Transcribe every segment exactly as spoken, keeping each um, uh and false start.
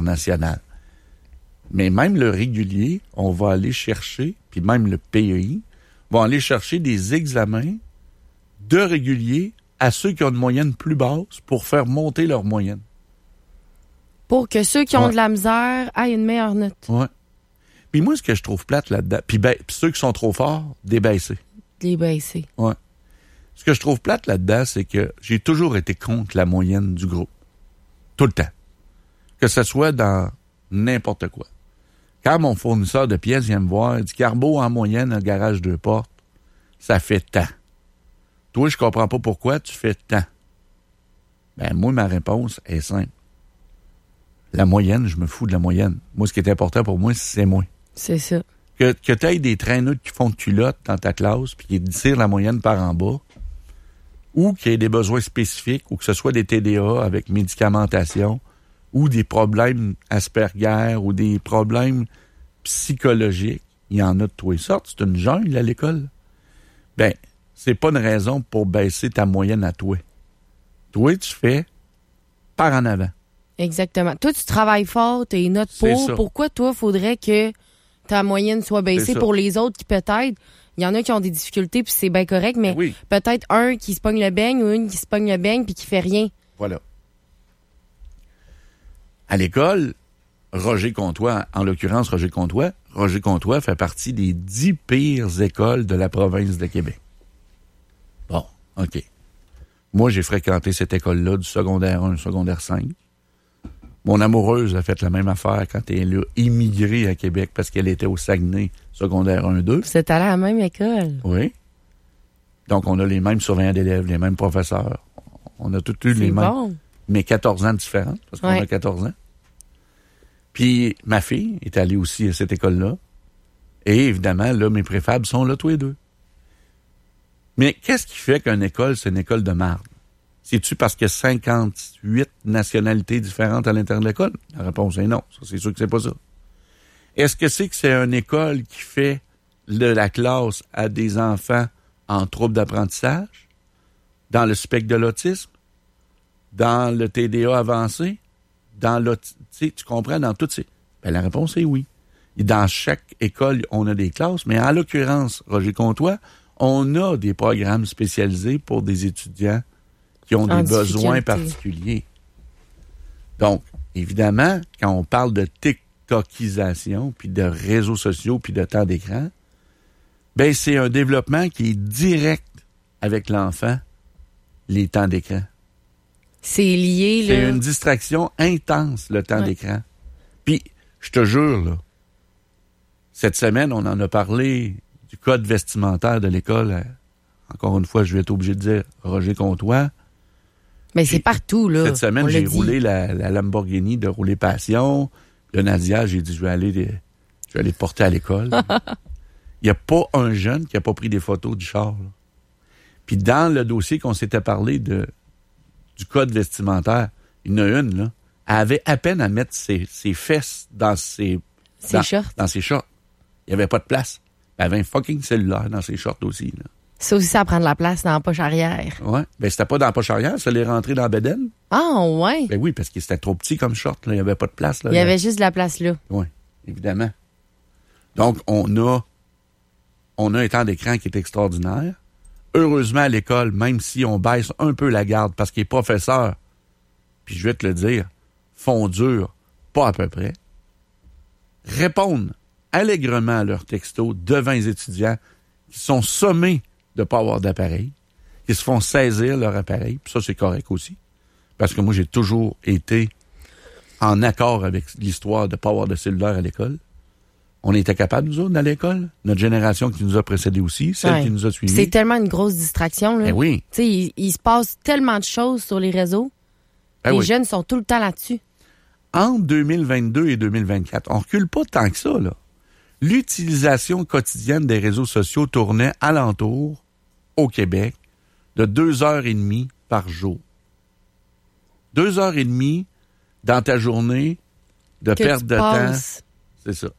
international. Mais même le régulier, on va aller chercher, puis même le P E I, vont aller chercher des examens de régulier à ceux qui ont une moyenne plus basse pour faire monter leur moyenne. Pour que ceux qui ont ouais. de la misère aient une meilleure note. Oui. Puis moi, ce que je trouve plate là-dedans, puis ba- ceux qui sont trop forts, débaisser. Débaisser. Oui. Ce que je trouve plate là-dedans, c'est que j'ai toujours été contre la moyenne du groupe. Tout le temps. Que ce soit dans n'importe quoi. Quand mon fournisseur de pièces vient me voir, il dit « Carbo, en moyenne, un garage deux portes, ça fait tant. Toi, je comprends pas pourquoi tu fais tant. » Ben, moi, ma réponse est simple. La moyenne, je me fous de la moyenne. Moi, ce qui est important pour moi, c'est moi. C'est ça. Que, que tu aies des traîneux qui font de culotte dans ta classe, puis qui tirent la moyenne par en bas, ou qu'il y ait des besoins spécifiques, ou que ce soit des T D A avec médicamentation, ou des problèmes Asperger, ou des problèmes psychologiques. Il y en a de toutes sortes. C'est une jungle à l'école. Ben, c'est pas une raison pour baisser ta moyenne à toi. Toi, tu fais par en avant. Exactement. Toi, tu travailles fort, tu as une note pour. ça. Pourquoi, toi, faudrait que ta moyenne soit baissée pour les autres qui, peut-être, il y en a qui ont des difficultés, puis c'est bien correct, mais oui. peut-être un qui se pogne le beigne ou une qui se pogne le beigne puis qui fait rien. Voilà. À l'école, Roger Comtois, en l'occurrence Roger Comtois, Roger Comtois fait partie des dix pires écoles de la province de Québec. Bon, OK. Moi, j'ai fréquenté cette école-là du secondaire un, secondaire cinq. Mon amoureuse a fait la même affaire quand elle a immigré à Québec parce qu'elle était au Saguenay, secondaire un deux. Vous êtes allé à la même école. Oui. Donc, on a les mêmes surveillants d'élèves, les mêmes professeurs. On a tous eu les mêmes. Bon. Mais quatorze ans différents, parce qu'on ouais. a quatorze ans. Puis, ma fille est allée aussi à cette école-là. Et évidemment, là, mes préfables sont là tous les deux. Mais qu'est-ce qui fait qu'une école, c'est une école de marde? C'est-tu parce qu'il y a cinquante-huit nationalités différentes à l'intérieur de l'école? La réponse est non. Ça, c'est sûr que c'est pas ça. Est-ce que c'est que c'est une école qui fait de la classe à des enfants en trouble d'apprentissage? Dans le spectre de l'autisme? Dans le T D A avancé? Dans l'autisme? Tu comprends? Dans toutes ces... Ben, la réponse est oui. Et dans chaque école, on a des classes, mais en l'occurrence, Roger Comtois, on a des programmes spécialisés pour des étudiants qui ont en des besoins particuliers. Donc, évidemment, quand on parle de TikTokisation, puis de réseaux sociaux, puis de temps d'écran, ben c'est un développement qui est direct avec l'enfant, les temps d'écran. C'est lié, là. C'est une distraction intense, le temps ouais. d'écran. Puis, je te jure, là, cette semaine, on en a parlé du code vestimentaire de l'école. Encore une fois, je vais être obligé de dire Roger Comtois. Mais c'est partout, là. Cette semaine, j'ai roulé la, la Lamborghini de Rouler Passion. Le Nadia, j'ai dit, je vais aller, les, je vais aller te porter à l'école. Il n'y a pas un jeune qui n'a pas pris des photos du char. Là. Puis dans le dossier qu'on s'était parlé de, du code vestimentaire, il y en a une, là, elle avait à peine à mettre ses, ses fesses dans ses, ses dans, shorts. Dans ses shorts. Il n'y avait pas de place. Elle avait un fucking cellulaire dans ses shorts aussi, là. Ça aussi, ça prend de la place dans la poche arrière. Oui. Ben, c'était pas dans la poche arrière, ça l'est rentré dans la bedaine. Ah, ouais. Ben oui, parce que c'était trop petit comme short, là. Il n'y avait pas de place, là. Il y avait juste de la place là. Oui, évidemment. Donc, on a, on a un temps d'écran qui est extraordinaire. Heureusement, à l'école, même si on baisse un peu la garde, parce que les professeurs, puis je vais te le dire, font dur, pas à peu près, répondent allègrement à leurs textos devant les étudiants qui sont sommés de ne pas avoir d'appareil, qui se font saisir leur appareil, puis ça, c'est correct aussi. Parce que moi, j'ai toujours été en accord avec l'histoire de ne pas avoir de cellulaire à l'école. On était capables, nous autres, d'aller à l'école. Notre génération qui nous a précédés aussi, celle ouais. qui nous a suivis. C'est tellement une grosse distraction, là. Ben oui. Tu sais, il, il se passe tellement de choses sur les réseaux. Ben les oui. jeunes sont tout le temps là-dessus. Entre deux mille vingt-deux et deux mille vingt-quatre, on recule pas tant que ça, là. L'utilisation quotidienne des réseaux sociaux tournait alentour, au Québec, de deux heures et demie par jour. Deux heures et demie dans ta journée de que perte de passes. temps. C'est ça.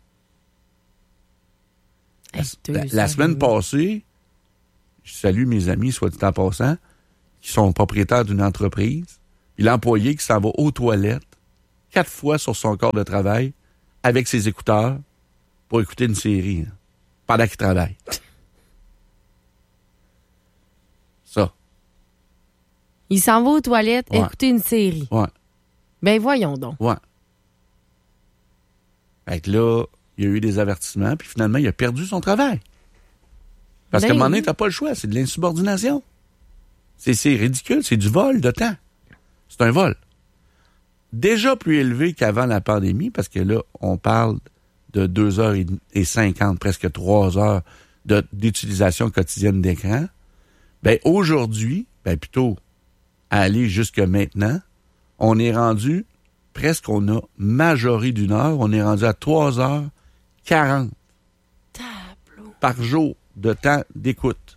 Hey, la, la, la semaine passée, je salue mes amis, soit dit en passant, qui sont propriétaires d'une entreprise, puis l'employé qui s'en va aux toilettes quatre fois sur son corps de travail avec ses écouteurs pour écouter une série hein, pendant qu'il travaille. Ça. Il s'en va aux toilettes Ouais. écouter une série. Ouais. Ben voyons donc. Ouais. Fait que là, il y a eu des avertissements, puis finalement, il a perdu son travail. Parce Ben qu'à un moment oui. donné, t'as pas le choix, c'est de l'insubordination. C'est, c'est ridicule, c'est du vol de temps. C'est un vol. Déjà plus élevé qu'avant la pandémie, parce que là, on parle de deux heures et cinquante, presque trois heures de, d'utilisation quotidienne d'écran. Ben aujourd'hui, ben plutôt à aller jusque maintenant, on est rendu, presque on a majoré d'une heure, on est rendu à trois heures quarante Tableau. par jour de temps d'écoute.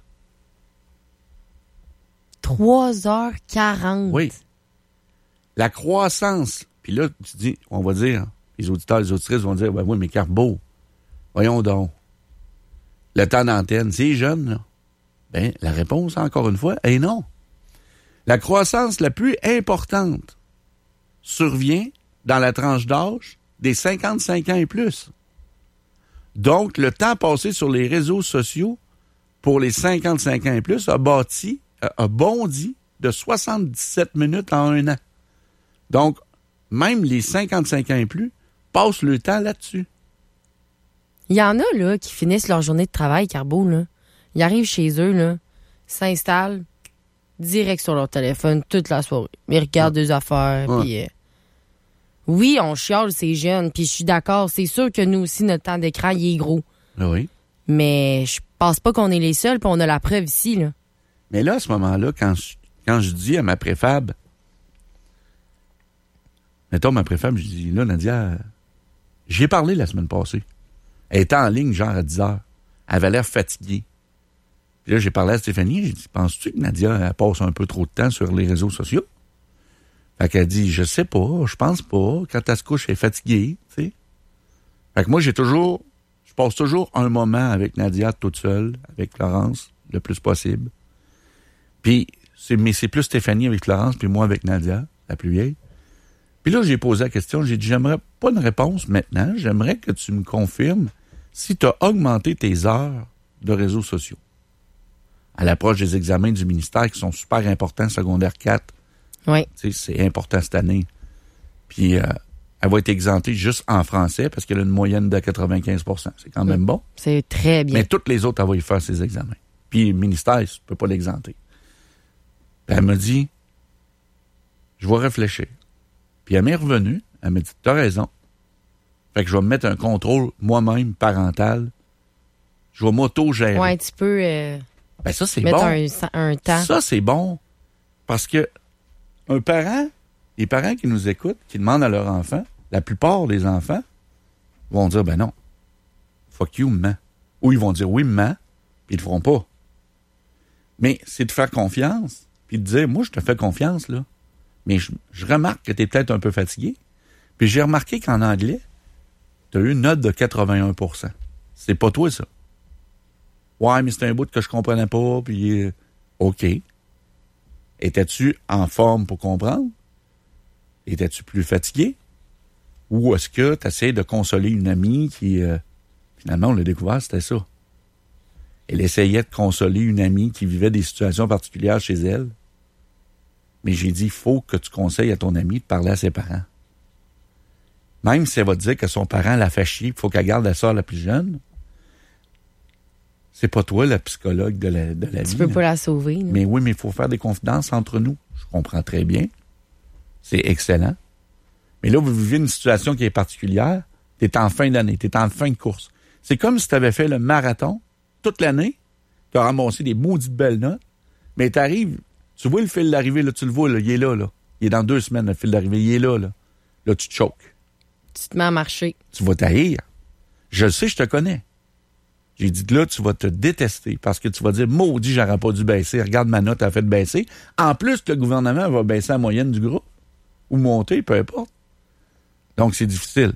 trois heures quarante. Oui. La croissance, puis là, tu dis, on va dire, les auditeurs, les auditrices vont dire, ben oui, mais Carbeau, voyons donc, le temps d'antenne, c'est jeune, là. Ben, la réponse, encore une fois, est non. La croissance la plus importante survient dans la tranche d'âge des cinquante-cinq ans et plus. Donc, le temps passé sur les réseaux sociaux pour les cinquante-cinq ans et plus a bâti, a bondi de soixante-dix-sept minutes en un an. Donc, même les cinquante-cinq ans et plus passent le temps là-dessus. Il y en a, là, qui finissent leur journée de travail, Carbeau, là. Ils arrivent chez eux, là, s'installent direct sur leur téléphone toute la soirée. Ils regardent des affaires, Ouais. puis... euh, oui, on chiale, c'est jeune, puis je suis d'accord. C'est sûr que nous aussi, notre temps d'écran, il est gros. Oui. Mais je pense pas qu'on est les seuls, puis on a la preuve ici, là. Mais là, à ce moment-là, quand je, quand je dis à ma préfab, mettons ma préfab, je dis, là, Nadia, j'y ai parlé la semaine passée. Elle était en ligne, genre à dix heures. Elle avait l'air fatiguée. Puis là, j'ai parlé à Stéphanie, j'ai dit, penses-tu que Nadia, elle passe un peu trop de temps sur les réseaux sociaux? Fait qu'elle dit, je sais pas, je pense pas. Quand elle se couche, elle est fatiguée, tu sais. Fait que moi, j'ai toujours, je passe toujours un moment avec Nadia toute seule, avec Florence, le plus possible. Puis, c'est, mais c'est plus Stéphanie avec Florence, puis moi avec Nadia, la plus vieille. Puis là, j'ai posé la question, j'ai dit, j'aimerais pas une réponse maintenant, j'aimerais que tu me confirmes si tu as augmenté tes heures de réseaux sociaux. À l'approche des examens du ministère qui sont super importants, secondaire quatre, Oui. tu sais, c'est important cette année. Puis, euh, elle va être exemptée juste en français parce qu'elle a une moyenne de quatre-vingt-quinze pour cent. C'est quand même bon. C'est très bien. Mais toutes les autres, elle va y faire ses examens. Puis, le ministère, ne peut pas l'exempter. Puis elle m'a dit, je vais réfléchir. Puis elle m'est revenue, elle m'a dit, t'as raison. Fait que je vais me mettre un contrôle moi-même parental. Je vais m'auto-gérer. Ouais, tu peux euh, Ben ça, c'est mettre bon. un, un temps. Ça, c'est bon. Parce que un parent, les parents qui nous écoutent, qui demandent à leur enfant, la plupart des enfants vont dire, ben non, fuck you, maman. Ou ils vont dire, oui, maman, puis ils le feront pas. Mais c'est de faire confiance, puis de dire, moi, je te fais confiance, là. Mais je, je remarque que tu es peut-être un peu fatigué. Puis j'ai remarqué qu'en anglais, tu as eu une note de quatre-vingt-un pour cent. C'est pas toi, ça. Ouais, mais c'est un bout que je comprenais pas, puis euh, OK. Étais-tu en forme pour comprendre? Étais-tu plus fatigué? Ou est-ce que tu essaies de consoler une amie qui, euh, finalement, on l'a découvert, c'était ça. Elle essayait de consoler une amie qui vivait des situations particulières chez elle. Mais j'ai dit, il faut que tu conseilles à ton amie de parler à ses parents. Même si elle va te dire que son parent l'a fait chier, il faut qu'elle garde la sœur la plus jeune. C'est pas toi la psychologue de la, de la vie. Tu peux là. pas la sauver. là. Mais oui, mais il faut faire des confidences entre nous. Je comprends très bien. C'est excellent. Mais là, vous vivez une situation qui est particulière. Tu es en fin d'année, tu es en fin de course. C'est comme si tu avais fait le marathon toute l'année, tu as ramassé des maudites belles notes, mais tu arrives, tu vois le fil d'arrivée, là, tu le vois, là, il est là, là. Il est dans deux semaines, le fil d'arrivée, il est là, là. Là, tu te choques. Tu te mets à marcher. Tu vas t'haïr. Je le sais, je te connais. J'ai dit, là, tu vas te détester parce que tu vas dire, maudit, j'aurais pas dû baisser. Regarde, ma note a fait baisser. En plus, le gouvernement va baisser la moyenne du groupe ou monter, peu importe. Donc, c'est difficile.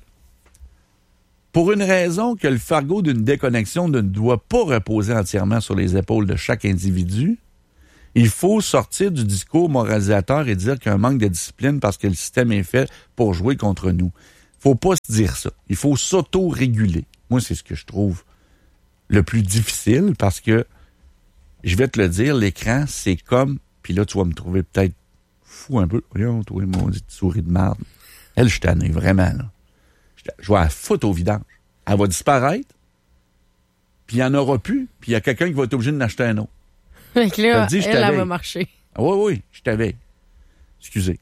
Pour une raison que le fardeau d'une déconnexion ne doit pas reposer entièrement sur les épaules de chaque individu, Il faut sortir du discours moralisateur et dire qu'il y a un manque de discipline parce que le système est fait pour jouer contre nous. Faut pas se dire ça. Il faut s'auto-réguler. Moi, c'est ce que je trouve le plus difficile parce que, je vais te le dire, l'écran, c'est comme, puis là, tu vas me trouver peut-être fou un peu. Voyons, toi, maudite souris de merde. Elle, je t'en ai vraiment, là. Je vais la foutre au vidange. Elle va disparaître, puis il n'y en aura plus, puis il y a quelqu'un qui va être obligé de acheter un autre. Fait que là, dit, elle, elle va marcher. Ah, oui, oui, je t'avais. Excusez.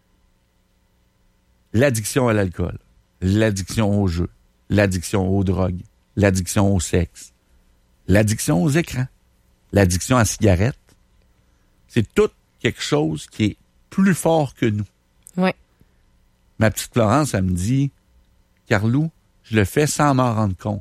L'addiction à l'alcool, l'addiction au jeu, l'addiction aux drogues, l'addiction au sexe, l'addiction aux écrans, l'addiction à la cigarette, c'est tout quelque chose qui est plus fort que nous. Oui. Ma petite Florence, elle me dit, Carlou, je le fais sans m'en rendre compte.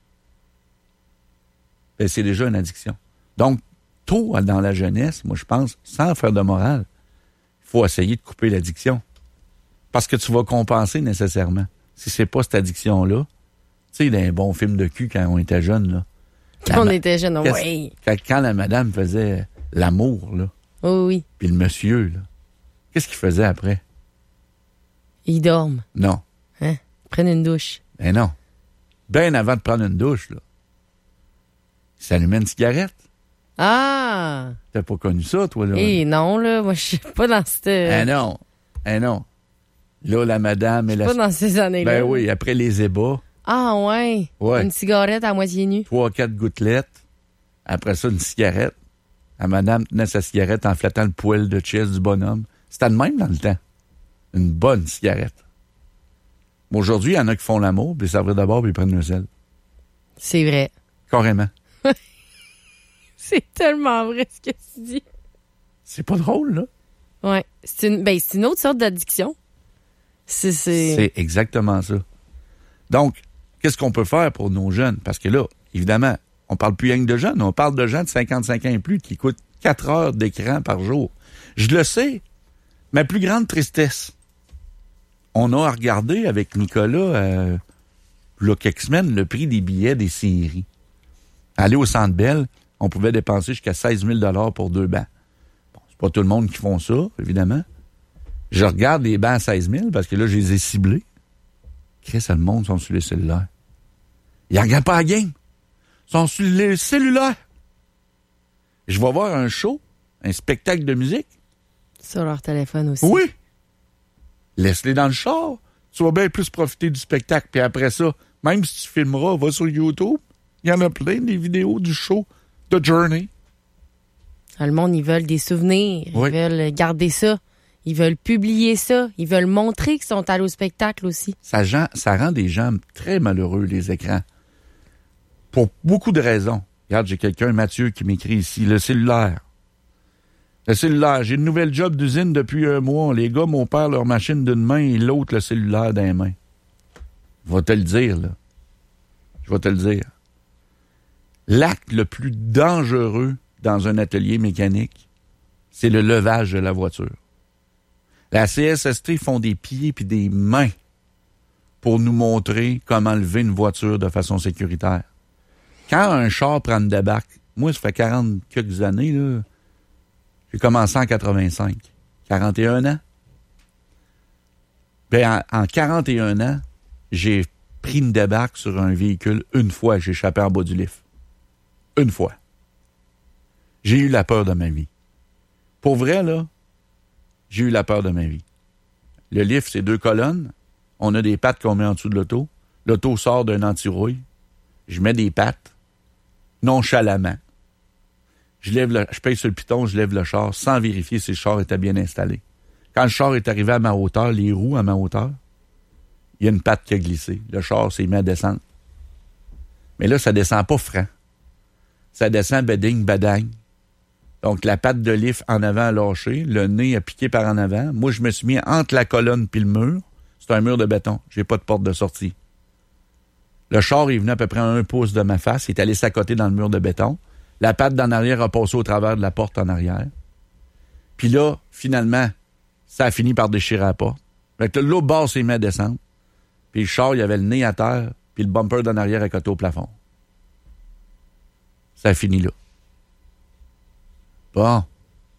Ben, c'est déjà une addiction. Donc, tôt dans la jeunesse, moi, je pense, sans faire de morale, il faut essayer de couper l'addiction. Parce que tu vas compenser nécessairement. Si c'est pas cette addiction-là, tu sais, dans un bon film de cul quand on était jeune, là. Quand on était jeune, oui. Quand, quand la madame faisait l'amour, là. Oh oui. Puis le monsieur, là. Qu'est-ce qu'il faisait après? Ils dorment. Non. Hein? Ils prennent une douche. Ben non. Ben avant de prendre une douche, là. Il s'allumait une cigarette. Ah! T'as pas connu ça, toi, là? Eh non, là. Moi, je suis pas dans cette... Eh non. Eh non. Là, la madame... Je suis pas dans ces années-là. Ben oui, après les ébats. Ah ouais? Ouais. Une cigarette à moitié nue. Trois, quatre gouttelettes. Après ça, une cigarette. La madame tenait sa cigarette en flattant le poil de chest du bonhomme. C'était le même dans le temps. Une bonne cigarette. Mais aujourd'hui, il y en a qui font l'amour, puis ils servent d'abord, puis ils prennent le sel. C'est vrai. Carrément. C'est tellement vrai ce que tu dis. C'est pas drôle, là. Ouais. C'est une, ben, c'est une autre sorte d'addiction. C'est, c'est... c'est exactement ça. Donc, qu'est-ce qu'on peut faire pour nos jeunes? Parce que là, évidemment, on parle plus rien que de jeunes, on parle de gens de cinquante-cinq ans et plus qui écoutent quatre heures d'écran par jour. Je le sais. Ma plus grande tristesse, on a regardé avec Nicolas, euh, il y a quelques semaines, le prix des billets des séries. Aller au Centre Bell, on pouvait dépenser jusqu'à seize mille dollars pour deux bancs. Bon, c'est pas tout le monde qui font ça, évidemment. Je regarde les bancs à seize mille parce que là, je les ai ciblés. Qu'est-ce que le monde sont sur les cellulaires? Ils regardent pas la game. Ils sont sur les cellulaires. Je vais voir un show, un spectacle de musique. Sur leur téléphone aussi. Oui. Laisse-les dans le char. Tu vas bien plus profiter du spectacle. Puis après ça, même si tu filmeras, va sur YouTube. Il y en a plein des vidéos du show de Journey. Le monde, ils veulent des souvenirs. Oui. Ils veulent garder ça. Ils veulent publier ça. Ils veulent montrer qu'ils sont allés au spectacle aussi. Ça, ça rend des gens très malheureux, les écrans. Pour beaucoup de raisons. Regarde, j'ai quelqu'un, Mathieu, qui m'écrit ici. Le cellulaire. Le cellulaire. J'ai une nouvelle job d'usine depuis un mois. Les gars m'ont perdu leur machine d'une main et l'autre le cellulaire d'une main. Je vais te le dire, là. Je vais te le dire. L'acte le plus dangereux dans un atelier mécanique, c'est le levage de la voiture. La C S S T font des pieds puis des mains pour nous montrer comment lever une voiture de façon sécuritaire. Quand un char prend une débarque, moi, ça fait quarante quelques années, là, j'ai commencé en quatre-vingt-cinq. quarante et un ans. Ben, en, en quarante et un ans, j'ai pris une débarque sur un véhicule une fois, j'ai échappé en bas du lift. Une fois. J'ai eu la peur de ma vie. Pour vrai, là, j'ai eu la peur de ma vie. Le lift, c'est deux colonnes. On a des pattes qu'on met en dessous de l'auto. L'auto sort d'un anti-rouille. Je mets des pattes. Nonchalamment. Je lève le, je paye sur le piton, je lève le char sans vérifier si le char était bien installé. Quand le char est arrivé à ma hauteur, les roues à ma hauteur, il y a une patte qui a glissé. Le char s'est mis à descendre. Mais là, ça descend pas franc. Ça descend beding, badang. Donc, la patte de lift en avant a lâché, le nez a piqué par en avant. Moi, je me suis mis entre la colonne puis le mur. C'est un mur de béton. J'ai pas de porte de sortie. Le char est venu à peu près à un pouce de ma face. Il est allé s'accoter dans le mur de béton. La patte d'en arrière a passé au travers de la porte en arrière. Puis là, finalement, ça a fini par déchirer la porte. Fait que l'autre bord s'est mis à descendre. Puis le char, il avait le nez à terre, puis le bumper d'en arrière à côté au plafond. Ça a fini là. Bon.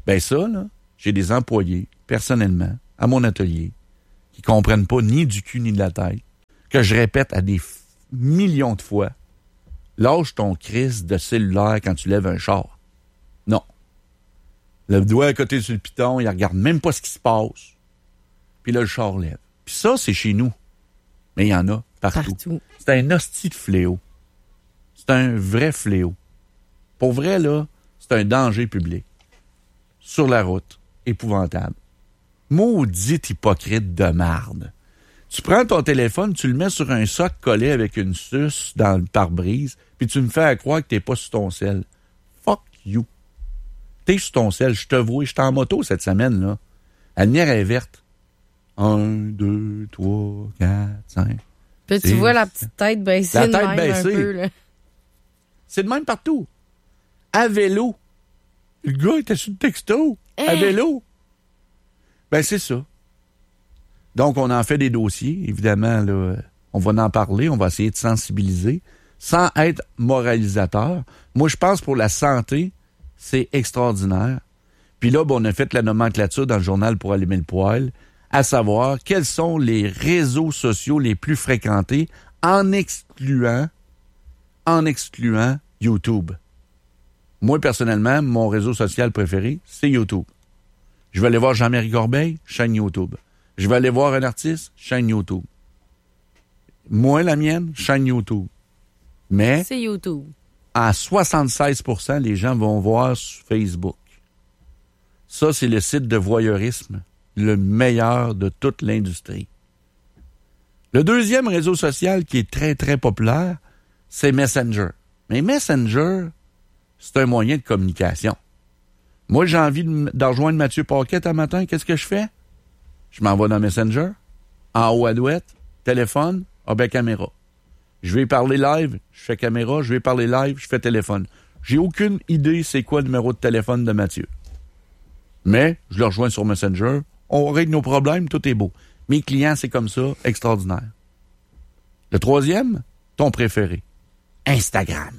Ben ça, là, j'ai des employés, personnellement, à mon atelier, qui comprennent pas ni du cul ni de la tête, que je répète à des f- millions de fois, lâche ton crise de cellulaire quand tu lèves un char. Non. Le doigt à côté sur le piton, il regarde même pas ce qui se passe. Puis là, le char lève. Puis ça, c'est chez nous. Mais il y en a partout. Partout. C'est un hostie de fléau. C'est un vrai fléau. Pour vrai, là, c'est un danger public. Sur la route. Épouvantable. Maudit hypocrite de marde. Tu prends ton téléphone, tu le mets sur un soc collé avec une suce dans le pare-brise, puis tu me fais à croire que t'es pas sur ton sel. Fuck you. T'es sur ton sel, je te vois, j'étais en moto cette semaine, là. La lumière est verte. Un, deux, trois, quatre, cinq. Puis tu vois la petite tête baissée La de tête même baissée. un peu, là. C'est de même partout. À vélo. Le gars était sur le texto. À Hein? vélo. Ben, c'est ça. Donc, on en fait des dossiers. Évidemment, là, on va en parler. On va essayer de sensibiliser sans être moralisateur. Moi, je pense pour la santé, c'est extraordinaire. Puis là, ben, on a fait la nomenclature dans le journal pour allumer le poêle, à savoir quels sont les réseaux sociaux les plus fréquentés en excluant, en excluant YouTube. Moi, personnellement, mon réseau social préféré, c'est YouTube. Je vais aller voir Jean-Marie Corbeil, chaîne YouTube. Je vais aller voir un artiste, chaîne YouTube. Moi, la mienne, chaîne YouTube. Mais C'est YouTube. à soixante-seize pour cent, les gens vont voir sur Facebook. Ça, c'est le site de voyeurisme, le meilleur de toute l'industrie. Le deuxième réseau social qui est très, très populaire, c'est Messenger. Mais Messenger, c'est un moyen de communication. Moi, j'ai envie de, de rejoindre Mathieu Paquette un matin. Qu'est-ce que je fais? Je m'envoie dans Messenger. En haut à droite, téléphone, ah ben caméra. Je vais parler live, je fais caméra. Je vais parler live, je fais téléphone. J'ai aucune idée c'est quoi le numéro de téléphone de Mathieu. Mais je le rejoins sur Messenger. On règle nos problèmes, tout est beau. Mes clients, c'est comme ça, extraordinaire. Le troisième, ton préféré. Instagram.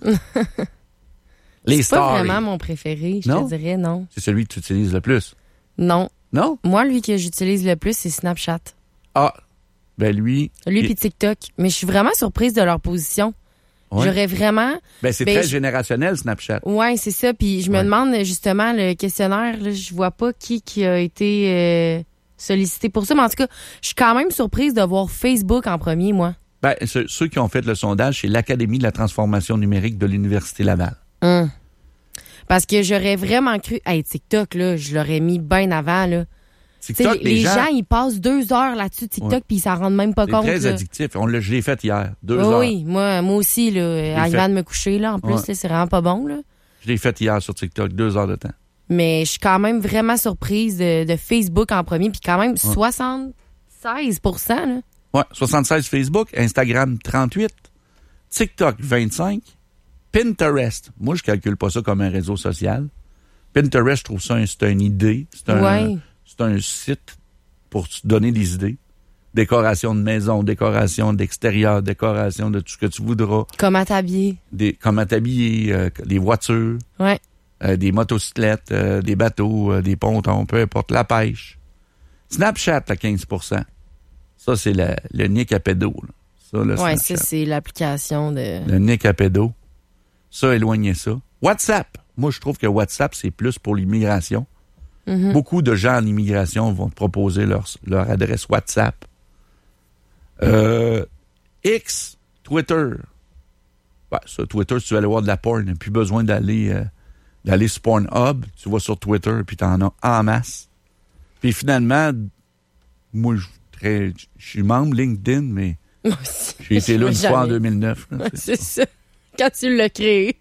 Les C'est pas stories. vraiment mon préféré, je Non? te dirais, non. C'est celui que tu utilises le plus. Non. Non? Moi, lui que j'utilise le plus, c'est Snapchat. Ah, ben lui... Lui il- puis TikTok. Mais je suis vraiment surprise de leur position. Ouais. J'aurais vraiment... Ben, c'est ben, très je- générationnel, Snapchat. Ouais, c'est ça. Puis je me Ouais. demande, justement, le questionnaire, là, je vois pas qui, qui a été euh, sollicité pour ça. Mais en tout cas, je suis quand même surprise de voir Facebook en premier, moi. Ben, ce- ceux qui ont fait le sondage, c'est l'Académie de la transformation numérique de l'Université Laval. Hum. Parce que j'aurais vraiment cru... Hey, TikTok, là, je l'aurais mis bien avant, là. Tu sais, TikTok, les, les gens, ils passent deux heures là-dessus, TikTok, Ouais. puis ils s'en rendent même pas c'est compte. très là. addictif. On l'a, je l'ai fait hier, deux Oui, heures. oui, moi, moi aussi, là, fait. avant de me coucher, là, en plus, Ouais. là, c'est vraiment pas bon, là. Je l'ai fait hier sur TikTok, deux heures de temps. Mais je suis quand même vraiment surprise de, de Facebook en premier, puis quand même soixante-seize pour cent, là. Ouais, soixante-seize Facebook, Instagram trente-huit, TikTok vingt-cinq, Pinterest. Moi, je calcule pas ça comme un réseau social. Pinterest, je trouve ça, un- c'est une idée. C'est un, Ouais. c'est un site pour te donner des idées. Décoration de maison, décoration d'extérieur, décoration de tout ce que tu voudras. Comment t'habiller. Des, comment t'habiller, euh, des voitures, Ouais. euh, des motocyclettes, euh, des bateaux, euh, des pontons, peu importe, la pêche. Snapchat, à quinze pour cent. Ça, c'est le, le nick à pédo. Là. Ça, le Ouais, Snapchat. ça, c'est l'application de... Le nick à pédo. Ça, éloignez ça. WhatsApp. Moi, je trouve que WhatsApp, c'est plus pour l'immigration. Mhm. Beaucoup de gens en immigration vont te proposer leur, leur adresse WhatsApp. Euh, X, Twitter. Ben, ça, Twitter, si tu veux aller voir de la porn, il n'y a plus besoin d'aller euh, d'aller sur Pornhub. Tu vas sur Twitter, puis tu en as en masse. Puis finalement, moi, je très- je suis membre LinkedIn, mais Moi aussi. j'ai été là une Je vois fois en jamais. deux mille neuf. là, Ouais, c'est c'est ça. Quand tu l'as créé.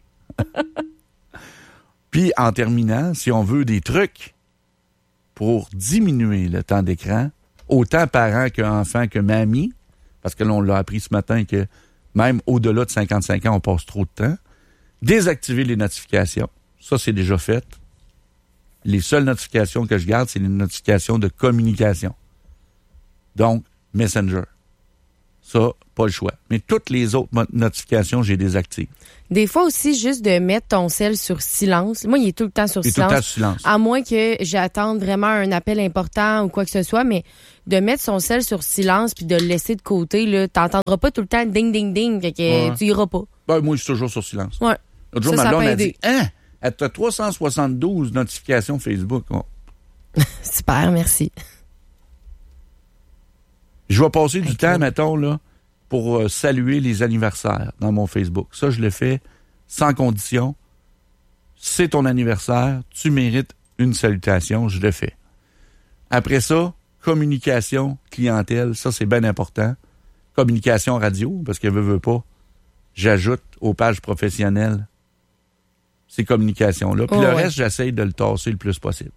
Puis, en terminant, si on veut des trucs pour diminuer le temps d'écran, autant parents qu'enfants que mamie, parce que là, on l'a appris ce matin que même au-delà de cinquante-cinq ans, on passe trop de temps, désactiver les notifications. Ça, c'est déjà fait. Les seules notifications que je garde, c'est les notifications de communication. Donc, Messenger. Ça, pas le choix. Mais toutes les autres mo- notifications, j'ai désactivé. Des fois aussi, juste de mettre ton cell sur silence. Moi, il est tout le temps sur Et tout silence. le temps sur silence. À moins que j'attende vraiment un appel important ou quoi que ce soit, mais de mettre son cell sur silence puis de le laisser de côté, là, t'entendras pas tout le temps ding, ding, ding, fait que Ouais. tu iras pas. Ben, moi, je suis toujours sur silence. Ouais. L'autre jour, Ça, ma ça blonde peut a dit, aider. hein, elle t'a trois cent soixante-douze notifications Facebook. Oh. Super, merci. Je vais passer du Hey, temps, toi. mettons, là, pour euh, saluer les anniversaires dans mon Facebook. Ça, je le fais sans condition. C'est ton anniversaire, tu mérites une salutation, je le fais. Après ça, communication, clientèle, ça, c'est bien important. Communication radio, parce qu'elle veut, veut pas. J'ajoute aux pages professionnelles ces communications-là. Puis Oh, le ouais. reste, j'essaye de le tasser le plus possible.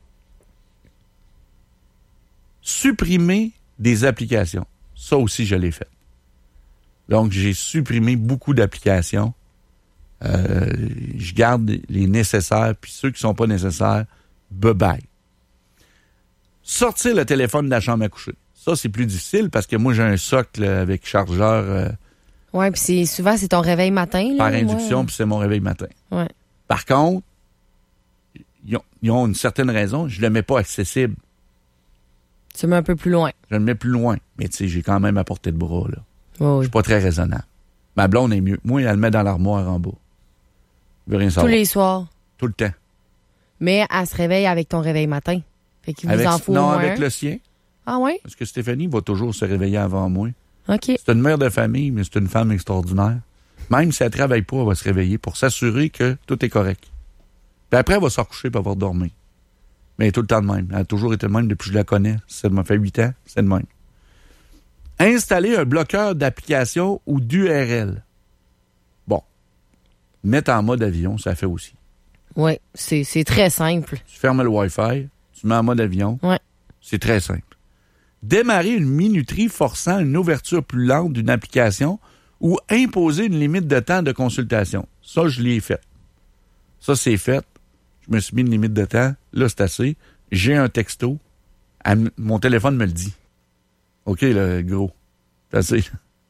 Supprimer des applications. Ça aussi, je l'ai fait. Donc, j'ai supprimé beaucoup d'applications. Euh, je garde les nécessaires, puis ceux qui sont pas nécessaires, bye-bye. Sortir le téléphone de la chambre à coucher. Ça, c'est plus difficile parce que moi, j'ai un socle avec chargeur euh, Ouais, puis c'est souvent c'est ton réveil matin là. par moi. induction, puis c'est mon réveil matin. Ouais. Par contre, ils ont, ils ont une certaine raison, je le mets pas accessible. Tu le mets un peu plus loin. Je le mets plus loin. Mais tu sais, j'ai quand même à portée de bras, là. Ouais, Je oui. suis pas très raisonnable. Ma blonde est mieux. Moi, elle le met dans l'armoire en bas. Je veux rien Tous savoir. les soirs. Tout le temps. Mais elle se réveille avec ton réveil matin. Fait qu'il vous Avec, en faut non, au moins avec un. le sien. Ah ouais? Parce que Stéphanie va toujours se réveiller avant moi. OK. C'est une mère de famille, mais c'est une femme extraordinaire. Même si elle travaille pas, elle va se réveiller pour s'assurer que tout est correct. Puis après, elle va se recoucher pour avoir dormi. Mais elle est tout le temps de même. Elle a toujours été de même depuis que je la connais. Ça m'a fait huit ans, c'est de même. Installer un bloqueur d'application ou d'U R L. Bon. Mettre en mode avion, ça fait aussi. Ouais, c'est c'est très simple. Tu fermes le Wi-Fi, tu mets en mode avion. Ouais. C'est très simple. Démarrer une minuterie forçant une ouverture plus lente d'une application ou imposer une limite de temps de consultation. Ça, je l'ai fait. Ça, c'est fait. Je me suis mis une limite de temps. Là, c'est assez. J'ai un texto. Elle- mon téléphone me le dit. OK, le gros. C'est assez.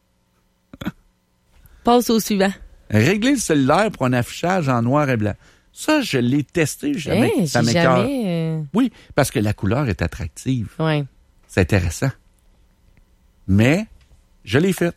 Passe au suivant. Régler le cellulaire pour un affichage en noir et blanc. Ça, je l'ai testé. Jamais, Hein, ça j'ai m'écoeure. jamais... euh, Oui, parce que la couleur est attractive. Ouais. C'est intéressant. Mais, je l'ai fait.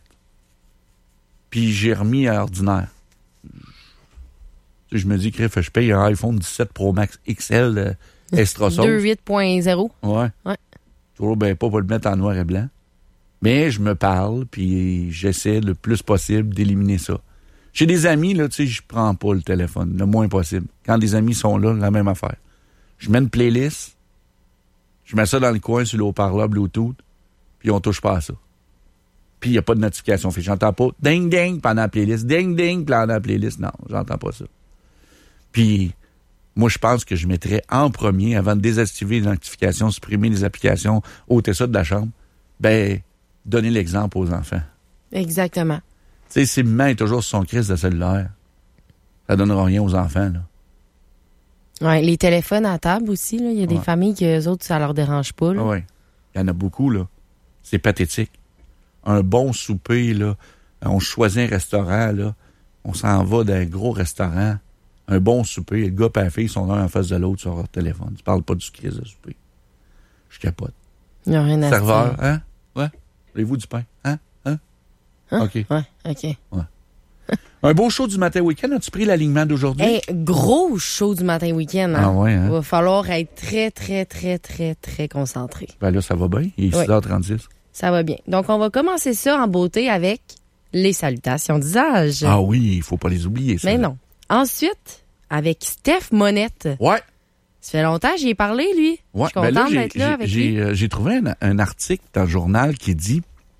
Puis j'ai remis à ordinaire. Tu sais, je me dis, crif, je paye un iPhone dix-sept Pro Max X L euh, extra sauce. deux huit point zéro. Ouais. Ouais. Toujours bien pas pour le mettre en noir et blanc. Mais je me parle, puis j'essaie le plus possible d'éliminer ça. Chez des amis, là, tu sais, je prends pas le téléphone, le moins possible. Quand des amis sont là, la même affaire. Je mets une playlist, je mets ça dans le coin sur le haut-parleur Bluetooth, puis on touche pas à ça. Puis il n'y a pas de notification. Fait que j'entends pas ding ding pendant la playlist, ding ding pendant la playlist. Non, j'entends pas ça. Puis moi, je pense que je mettrais en premier, avant de désactiver les notifications, supprimer les applications, ôter ça de la chambre, ben, donner l'exemple aux enfants. Exactement. Tu sais, si maman est toujours sur son crise de cellulaire, ça donnera rien aux enfants, là. Ouais, les téléphones à table aussi, là. Il y a des Ouais. familles que les autres, ça leur dérange pas, là. Ah ouais. Il y en a beaucoup, là. C'est pathétique. Un bon souper, là. On choisit un restaurant, là. On s'en va d'un gros restaurant. Un bon souper. Le gars et la fille sont l'un en face de l'autre sur leur téléphone. Tu parles pas du crise de souper. Je capote. Il n'y a rien à se Serveur, dire. hein? Ouais. Voulez-vous du pain? Hein? Hein? Hein? OK. Ouais, OK. Un beau show du matin week-end. As-tu pris l'alignement d'aujourd'hui? Hey, gros show du matin week-end. Hein? Ah ouais, hein? Il va falloir être très, très, très, très, très concentré. Ben là, ça va bien. Il est Oui. six heures trente-six. Ça va bien. Donc, on va commencer ça en beauté avec les salutations d'usage. Ah oui, il faut pas les oublier, ça. Mais non. Ensuite, avec Steph Monette. Ouais. Ça fait longtemps que j'y ai parlé, lui. Ouais. Je suis Ben là, contente j'ai- d'être là j'ai- avec j'ai, lui. euh, j'ai trouvé un, un article dans le journal qui dit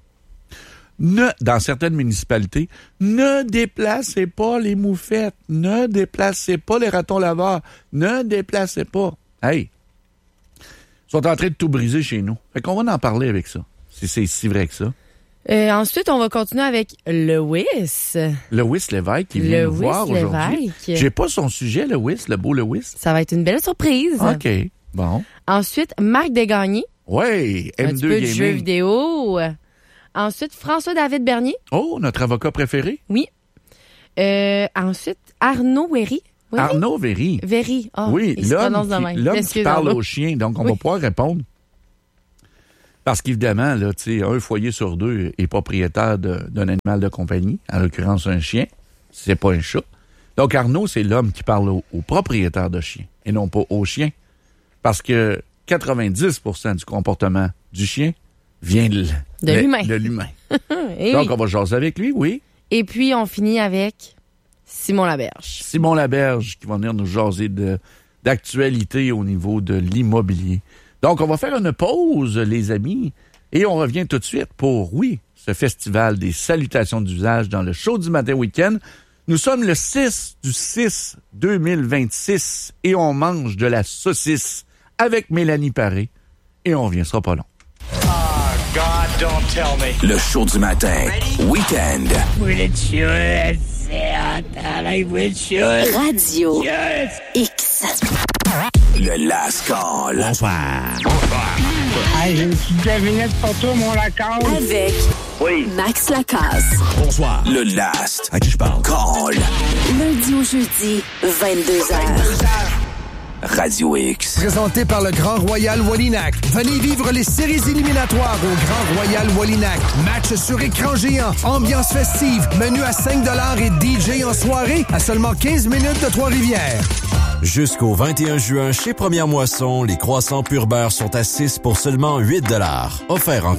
ne, dans certaines municipalités, ne déplacez pas les moufettes, ne déplacez pas les ratons laveurs, ne déplacez pas. Hey! Ils sont en train de tout briser chez nous. Fait qu'on va en parler avec ça. Si c'est si vrai que ça. Euh, ensuite, on va continuer avec Lewis. Lewis Lévesque qui vient nous Lewis voir aujourd'hui. Lévesque. J'ai pas son sujet, Lewis, le beau Lewis. Ça va être une belle surprise. OK. Bon. Ensuite, Marc Desgagnés. Ouais, Un M petit deux peu de jeux Gaming. vidéo. Ensuite, François-David Bernier. Oh, notre avocat préféré. Oui. Euh, ensuite, Arnaud Véry. Oui. Arnaud Véry. Véry. Oh, oui, il l'homme qui, l'homme qui parle aux chiens. Donc, on oui. va pouvoir répondre. Parce qu'évidemment, là, tu sais, un foyer sur deux est propriétaire de, d'un animal de compagnie, en l'occurrence un chien. C'est pas un chat. Donc, Arnaud, c'est l'homme qui parle aux, aux propriétaires de chiens et non pas aux chiens. Parce que quatre-vingt-dix pour cent du comportement du chien vient de, de le, l'humain. De l'humain. oui. Donc, on va jaser avec lui, oui. Et puis, on finit avec Simon Laberge. Simon Laberge qui va venir nous jaser de, d'actualité au niveau de l'immobilier. Donc, on va faire une pause, les amis, et on revient tout de suite pour, oui, ce festival des salutations d'usage dans le show du matin week-end. Nous sommes le six du six deux mille vingt-six et on mange de la saucisse avec Mélanie Paré et on revient, ce sera pas long. Oh, God, don't tell me. Le show du matin, week-end. Radio Yes. X. Le last call. Bonsoir. Hey, j'ai une petite devinette pour toi, mon Lacasse. Avec Oui. Max Lacasse. Bonsoir. Le last À qui je parle? call. Lundi au jeudi, vingt-deux heures. Radio X. Présenté par le Grand Royal Wallinac. Venez vivre les séries éliminatoires au Grand Royal Wallinac. Match sur écran géant, ambiance festive, menu à cinq dollars et D J en soirée à seulement quinze minutes de Trois-Rivières. Jusqu'au vingt et un juin, chez Première Moisson, les croissants pur beurre sont à six pour seulement huit dollars. Offert en